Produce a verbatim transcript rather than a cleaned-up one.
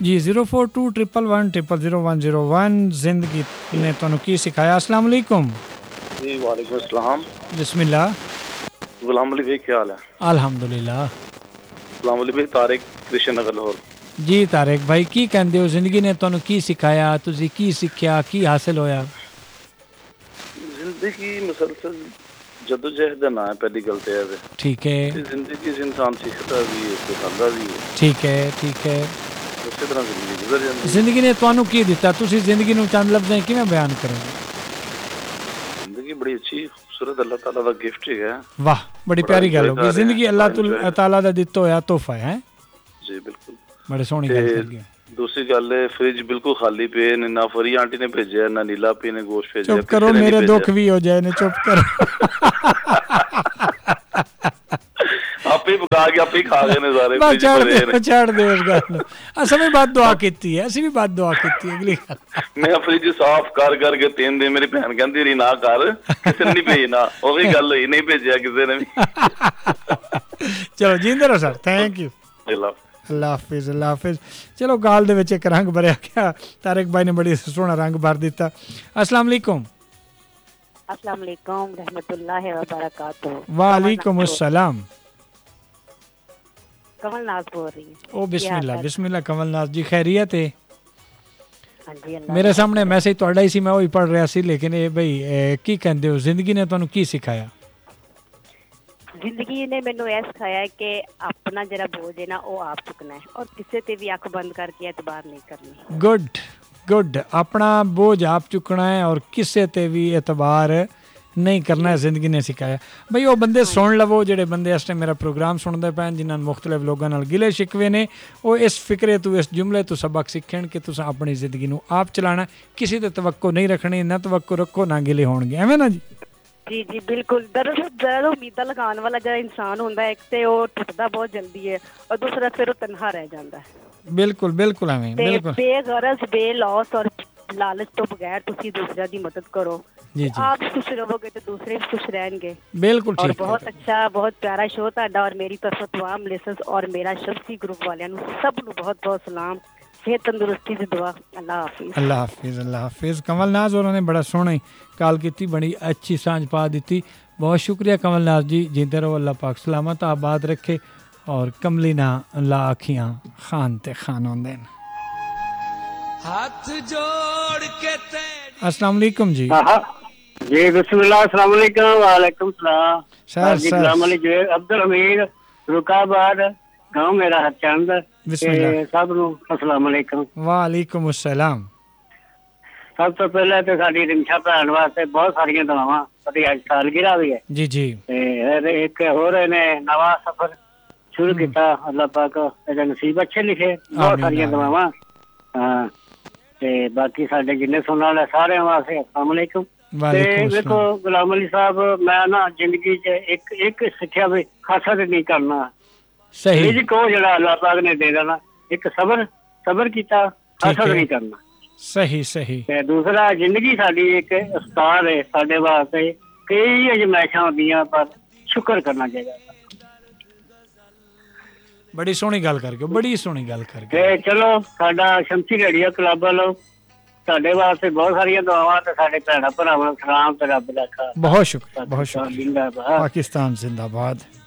G zero four to triple one triple zero one zero one जिंदगी ने तुहानू की सिखाया। अस्सलाम वालेकुम। जी वालेकुम अस्सलाम। बिस्मिल्लाह। गुलाम अली भाई क्या हाल है? अल्हम्दुलिल्लाह। गुलाम अली भाई तारिक कृष्ण नगर लाहौर। जी तारिक भाई की कहंदे हो, जिंदगी ने तुहानू की सिखाया, तुसी की सीखिया, की हासिल होया? जिंदगी मुसलसल जदोजहद का नाम है, पहली गल तो है। ठीक है। जिंदगी से इंसान सीखता भी है, सिखाता भी है। ठीक है ठीक है। उसी तरह जिंदगी गुजर जाती है। जिंदगी ने तुहानू की दिता, तुसी जिंदगी नू चंद लफ्ज़ां च किवें बयान करोगे? जिंदगी बड़ी अच्छी खूबसूरत अल्लाह ताला दा गिफ्ट है। वाह, बड़ी प्यारी गल होगी। जिंदगी अल्लाह ताला दा दित्ता होया तोहफा है। जी बिल्कुल, बड़ी सोहनी गल करी। दूसरी गल है फ्रिज बिल्कुल खाली पे, ना फरी आंटी ने भेजा, ना नीला पी ने गोश्त भेजा। चुप करो, मेरे दुख भी हो जाए ने, चुप करो। आप ही पका के आप ही खा गए ने सारे। बस छाड़ दे, छाड़ दे उस गल। असां भी बात दुआ कीती है, असीं भी बात दुआ कीती है। अगली गल मैं फ्रिज साफ कर करके तीन दिन मेरी भैन कहती रही ना कर, किसी ने नहीं भेजना। वही गल हुई, नहीं भेजा किसी ने भी। चलो जींदे रहो सर, थैंक यू। अल्लाह हाफिज, अल्लाह हाफिज। चलो गाल दे विच एक रंग भरिया गया। तारिक भाई ने बड़ी सोहना रंग भर दिता। अस्सलाम वालेकुम। अस्सलाम वालेकुम रहमतुल्लाहि व बरकातहू। वालेकुम अस्सलाम। कमलनाज बोल रही है। ओ बिस्मिल्लाह बिस्मिल्लाह। कमलनाज जी खैरियत है? हाँ जी, अल्लाह। मेरे सामने मैसेज तुहाडा ही सी, मैं वही पढ़ रहा सी। लेकिन ये भाई की कहंदे हो, जिंदगी ने तुहानू की सिखाया? जिंदगी ने मैनू यह सिखाया है कि अपना जरा बोझ है ना वो आप चुकना है और किसी ते भी अख बंद करके एतबार नहीं करनी। Good good. अपना बोझ आप चुकना है और किसी ते भी एतबार नहीं करना है, जिंदगी ने सिखाया। भाई वो बंदे सुन लवो जेडे बंदे इस टाइम मेरा प्रोग्राम सुनते पैन, जिन्होंने मुख्तलिफ लोगों नाल गिले शिकवे ने, वो इस फिक्रे तो इस जुमले तो सबक सीखण कि तुस अपनी जिंदगी नू आप चलाना, किसी ते तवक्को नहीं रखनी, ना तवक्को रखो ना गिले होणगे, एवें ना जी? जी जी बिल्कुल। दरअसल ज्यादा उम्मीदां लगाने वाला जो इंसान होता है, एक तो वो टुटता बहुत जल्दी है और दूसरा फिर वो तन्हा रह जाता है। बिल्कुल बिल्कुल एवें बिल्कुल। बेगरज बेलौस और लालच तो बगैर तुसी दूसरे की मदद करो। जी जी। आप खुश रहोगे तो दूसरे भी खुश रहेंगे। बिल्कुल ठीक। और बहुत अच्छा बहुत प्यारा शो तुहाडा और मेरी तरफ तमाम लिसनर्स और मेरा शख्सी ग्रुप वालियां नू सब नू बहुत बहुत सलाम। सेहत तंदुरुस्ती की दुआ। अल्लाह हाफिज। अल्लाह हाफिज, अल्लाह हाफिज। कमलनाज होरां ने बड़ा सोहना ही कॉल की, बड़ी अच्छी सांझ पा दी। बहुत शुक्रिया कमलनाज जी, जीते रहो, अल्लाह पाक सलामत आबाद रखे और कमली ना ला अखियां खान ते खान होंदे न। हाथ जोड़ के अस्सलाम वालेकुम जी। जी बिस्मिल्लाह। अस्सलाम वालेकुम। वालेकुम सलाम। सर जी गुलाम अली जो अब्दुल हमीद रुकाबाद गांव मेरा हरचंद। बिस्मिल्लाह। सब नू अस्सलाम वालेकुम। वालेकुम अस्सलाम। सब तो पहले तो साडी रिमशा भैन वास्ते बहुत सारिया दुआवां, अभी अज सालगिरह भी है। जी जी। ते एक होर ने नवा सफर शुरू किया, अल्लाह पाक एदा नसीब अच्छे लिखे। बहुत सारिया दुआवां। हां ते बाकी साडे जिन्ने सुनने वाले सारे वास्ते अस्सलाम वालेकुम। ते देखो गुलाम अली साहब, मैं ना जिंदगी च एक एक सिक्ख्या भी खासा नहीं करना। सही रिज़्क जेड़ा अल्लाह पाक ने दे देना, एक सबर सबर कीता, खासा नहीं करना। सही सही। ते दूसरा जिंदगी साडी एक उस्ताद है साडे वास्ते, कई अजमाइशां होंदियां पर शुक्र करना चाहिए। बड़ी सोहनी गल करके, बड़ी सोहनी गल करके। ते चलो साडा शमसी रेडियो क्लब वालों साडे वास्ते बहुत सारिया दुआवां ते साडे भैणा भरावां सलाम ते रब दा खास। बहुत शुक्रिया, बहुत शुक्रिया। पाकिस्तान जिंदाबाद।